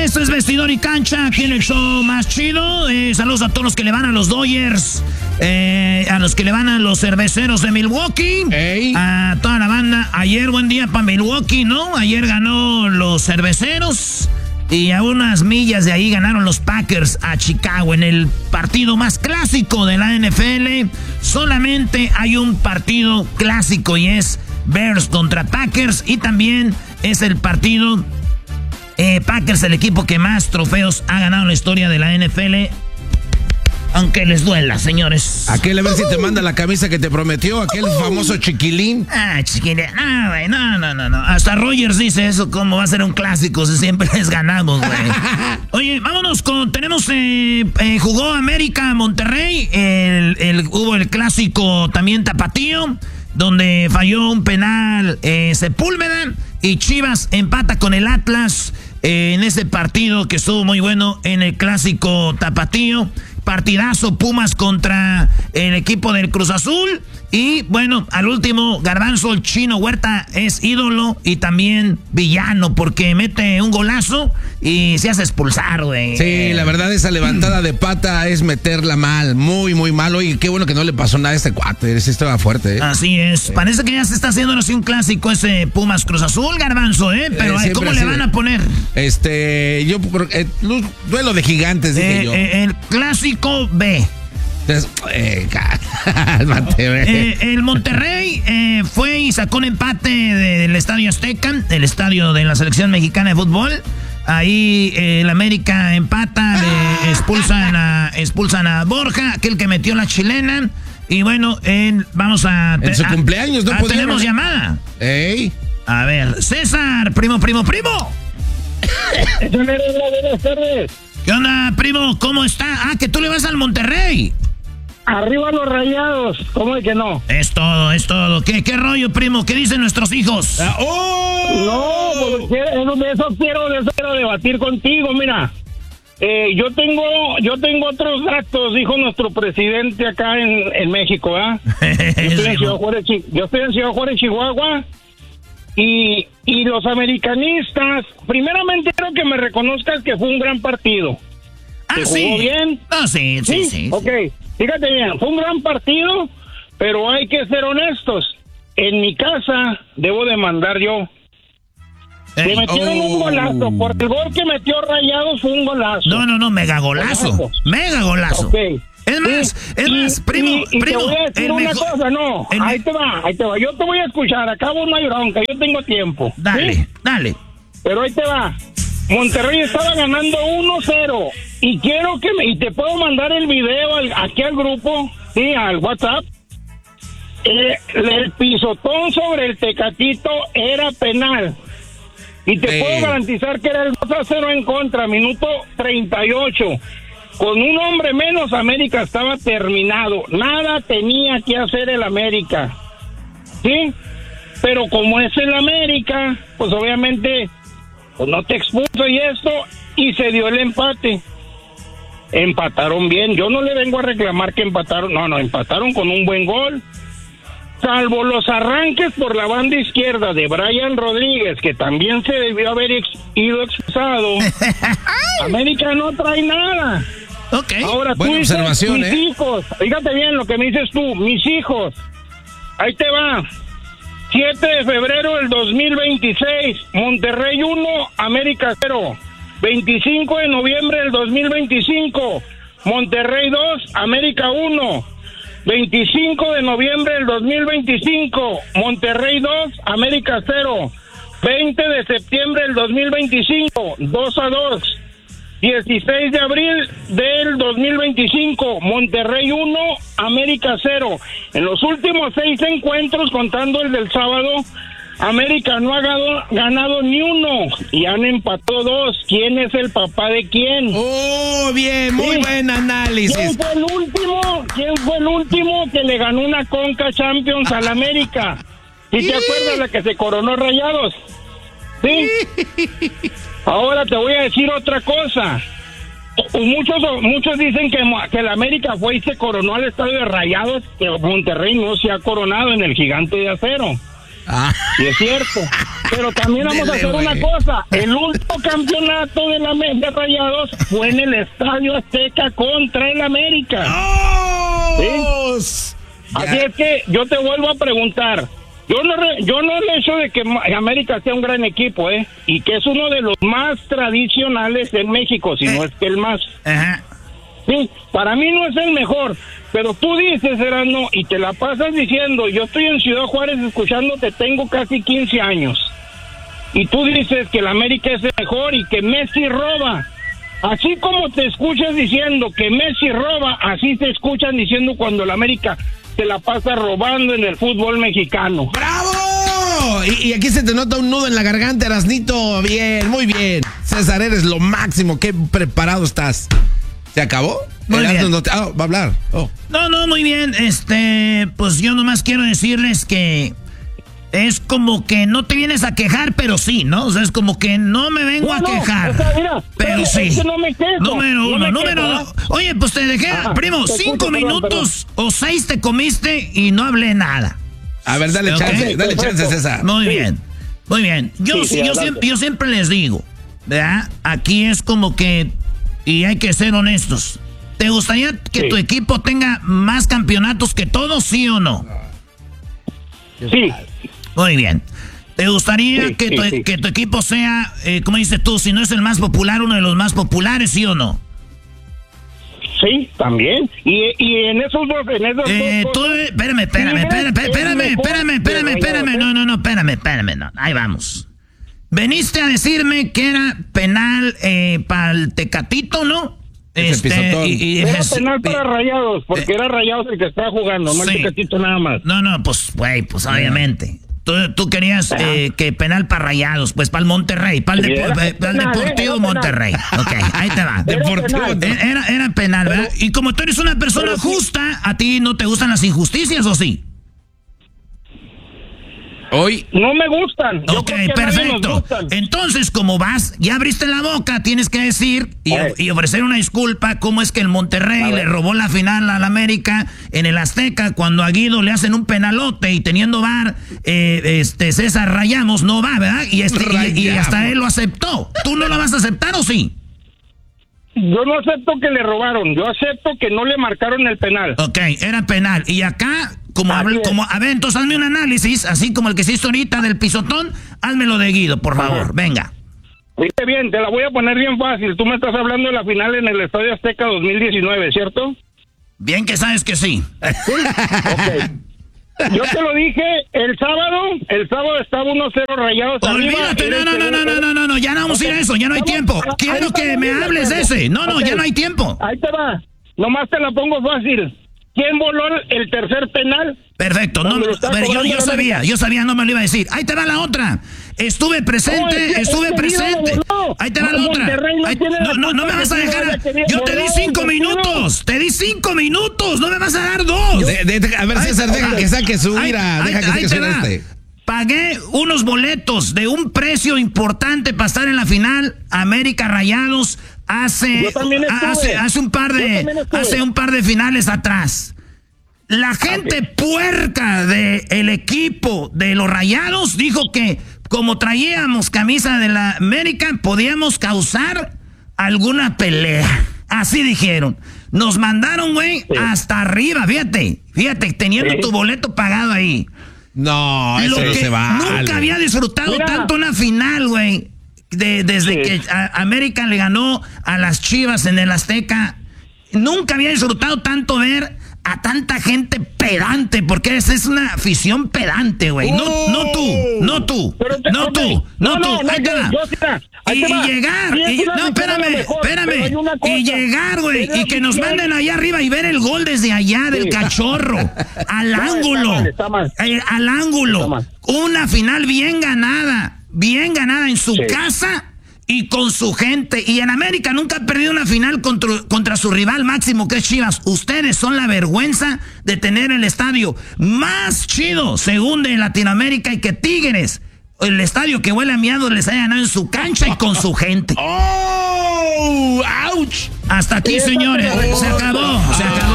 Esto es Vestidor y Cancha, aquí en el show más chido. Saludos a todos los que le van a los Dodgers, a los que le van a los Cerveceros de Milwaukee, a toda la banda. Ayer, buen día para Milwaukee, ¿no? Ayer ganó los Cerveceros y a unas millas de ahí ganaron los Packers a Chicago en el partido más clásico de la NFL. Solamente hay un partido clásico y es Bears contra Packers, y también es el partido Packers, el equipo que más trofeos ha ganado en la historia de la NFL. Aunque les duela, señores. Aquel, a ver si te manda la camisa que te prometió, aquel famoso chiquilín. Chiquilín. No. Hasta Rogers dice eso, como va a ser un clásico si siempre les ganamos, güey. Oye, vámonos jugó América Monterrey. Hubo el clásico también tapatío, donde falló un penal Sepúlveda, y Chivas empata con el Atlas en ese partido que estuvo muy bueno en el clásico tapatío. Partidazo, Pumas contra el equipo del Cruz Azul. Y bueno, al último, Garbanzo, el Chino Huerta es ídolo y también villano, porque mete un golazo y se hace expulsar, güey. Sí, la verdad, esa levantada de pata es meterla mal, muy, muy mal. Oye, qué bueno que no le pasó nada a este cuate, ese estaba fuerte, ¿eh? Así es, sí. Parece que ya se está haciendo así un clásico ese Pumas Cruz Azul, Garbanzo, pero ¿cómo le van a poner? Duelo de gigantes, dije yo. El clásico B. El Monterrey fue y sacó un empate del Estadio Azteca, el estadio de la selección mexicana de fútbol. Ahí el América empata, expulsan a Borja, aquel que metió la chilena. Y bueno, vamos a... En su cumpleaños, ¿no? Tenemos llamada. A ver, César, primo. Buenas tardes. ¿Qué onda, primo? ¿Cómo está? Que tú le vas al Monterrey. Arriba los Rayados, ¿cómo es que no? Es todo. ¿Qué rollo, primo? ¿Qué dicen nuestros hijos? No, pues de eso quiero debatir contigo, mira. Yo tengo otros datos, dijo nuestro presidente acá en México, ¿ah? Yo estoy en Ciudad Juárez, Chihuahua, y los americanistas, primeramente quiero que me reconozcas que fue un gran partido. Sí. ¿Jugó bien? Sí. Ok. Fíjate bien, fue un gran partido, pero hay que ser honestos. En mi casa debo demandar yo. Me metieron un golazo. Por el gol que metió Rayados fue un golazo. No, mega golazo. Mega golazo. Okay. Es más, primo. Te voy a decir una cosa, ahí te va. Yo te voy a escuchar. Acabo no hay bronca, yo tengo tiempo. Dale. Pero ahí te va. Monterrey estaba ganando 1-0 y quiero y te puedo mandar el video aquí al grupo, sí, al WhatsApp. El pisotón sobre el Tecatito era penal y te puedo garantizar que era el 2-0 en contra, minuto 38. Con un hombre menos, América estaba terminado. Nada tenía que hacer el América, sí, pero como es el América, pues obviamente pues no te expuso y se dio el empate. Empataron bien, yo no le vengo a reclamar que empataron, empataron con un buen gol, salvo los arranques por la banda izquierda de Brian Rodríguez, que también se debió haber ido expulsado. América no trae nada. Okay. Ahora buena tú dices, observación, mis hijos, fíjate bien lo que me dices tú, mis hijos, ahí te va. 7 de febrero del 2026, Monterrey 1, América 0. 25 de noviembre del 2025, Monterrey 2, América 1. 25 de noviembre del 2025, Monterrey 2, América 0. 20 de septiembre del 2025, 2-2. 16 de abril del 2025, Monterrey 1, América 0. En los últimos 6 encuentros, contando el del sábado, América no ha ganado ni uno y han empatado 2. ¿Quién es el papá de quién? Bien, muy buen análisis. ¿Quién fue el último que le ganó una Conca Champions al América? ¿Sí te acuerdas la que se coronó Rayados? ¿Sí? Ahora te voy a decir otra cosa. Muchos dicen que el América fue y se coronó al estadio de Rayados, que Monterrey no se ha coronado en el Gigante de Acero. Y es cierto. Pero también vamos a hacer una cosa. El último campeonato de la de Rayados fue en el Estadio Azteca contra el América. ¿Sí? Así es que yo te vuelvo a preguntar. Yo no el hecho de que América sea un gran equipo, y que es uno de los más tradicionales en México, si no es que el más. Ajá. Sí, para mí no es el mejor, pero tú dices, Erasmo, y te la pasas diciendo, yo estoy en Ciudad Juárez escuchándote, tengo casi 15 años, y tú dices que el América es el mejor y que Messi roba. Así como te escuchas diciendo que Messi roba, así te escuchan diciendo cuando el América se la pasa robando en el fútbol mexicano. ¡Bravo! Y aquí se te nota un nudo en la garganta, Erasnito. Bien, muy bien. César, eres lo máximo. Qué preparado estás. ¿Se acabó? Muy bien. Va a hablar. No, muy bien. Pues yo nomás quiero decirles que es como que no te vienes a quejar, pero sí, ¿no? O sea, es como que no me vengo a quejar. O sea, mira, pero sí. Es que no me quejo. Número 2. Oye, pues te dejé, primo, 5 minutos o 6 te comiste y no hablé nada. A ver, dale chance, César. Muy bien. Yo siempre les digo, ¿verdad? Aquí es como que, y hay que ser honestos. ¿Te gustaría que tu equipo tenga más campeonatos que todos, sí o no? Sí. Muy bien. ¿Te gustaría que tu equipo sea, como dices tú, si no es el más popular, uno de los más populares, sí o no? Sí, también. Y en esos dos... Espérame. No, espérame. No, ahí vamos. Veniste a decirme que era penal para el Tecatito, ¿no? Era penal para Rayados, porque era Rayados el que estaba jugando, no el Tecatito nada más. No, pues, güey, pues obviamente. Tú querías que penal para Rayados, pues para el Monterrey, para el Deportivo Monterrey. Ok, ahí te va. Era penal, ¿verdad? Y como tú eres una persona justa, ¿a ti no te gustan las injusticias o sí? Hoy no me gustan. Ok, perfecto. Entonces, como vas, ya abriste la boca, tienes que decir y ofrecer una disculpa. ¿Cómo es que el Monterrey le robó la final al América en el Azteca cuando a Guido le hacen un penalote y teniendo VAR, César Rayamos no va, ¿verdad? Y hasta él lo aceptó. ¿Tú no lo vas a aceptar o sí? Yo no acepto que le robaron, yo acepto que no le marcaron el penal. Ok, era penal. Y acá, a ver, entonces hazme un análisis, así como el que hiciste ahorita del pisotón, házmelo de Guido, por favor, venga. Oíste bien, te la voy a poner bien fácil. Tú me estás hablando de la final en el Estadio Azteca 2019, ¿cierto? Bien que sabes que sí. ¿Sí? Ok. Yo te lo dije el sábado estaba 1-0 Rayados. Olvídate, no, ya no vamos a ir a eso, ya no hay tiempo. Quiero que me hables de ese. No, ya no hay tiempo. Ahí te va, nomás te la pongo fácil. ¿Quién voló el tercer penal? Perfecto, yo sabía, no me lo iba a decir. Ahí te va la otra. Estuve presente. Ahí te va la otra. No me vas a dejar. Yo te di 5 minutos. No me vas a dar 2. A ver, César, deja que saque su ira. Deja que saque su Pagué unos boletos de un precio importante para estar en la final. América Rayados hace un par de finales atrás. La gente puerca del equipo de los Rayados dijo que como traíamos camisa de la América podíamos causar alguna pelea. Así dijeron. Nos mandaron, güey, hasta arriba. Fíjate, teniendo tu boleto pagado ahí. No, eso no se vale. Nunca había disfrutado tanto una final, güey. Desde que América le ganó a las Chivas en el Azteca. Nunca había disfrutado tanto ver a tanta gente pedante, porque esa es una afición pedante, güey. No tú. Ahí te va. Y llegar, y llegar, güey, y que nos manden allá arriba y ver el gol desde allá del Cachorro, al ángulo. Una final bien ganada en su casa y con su gente. Y en América nunca ha perdido una final contra su rival máximo, que es Chivas. Ustedes son la vergüenza de tener el estadio más chido, según de Latinoamérica, y que Tigres, el estadio que huele a miados, les haya ganado en su cancha y con su gente. ¡Oh! ¡Auch! Hasta aquí, señores. Se acabó.